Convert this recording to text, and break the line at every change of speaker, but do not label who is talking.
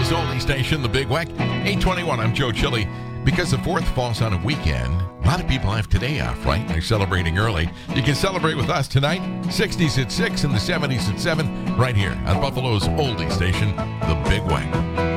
Buffalo's oldie station, The Big Weck. 8:21, I'm Joe Chili. Because the 4th falls on a weekend, a lot of people have today off, right? They're celebrating early. You can celebrate with us tonight, 60s at 6 and the 70s at 7, right here on Buffalo's oldie station, The Big Weck.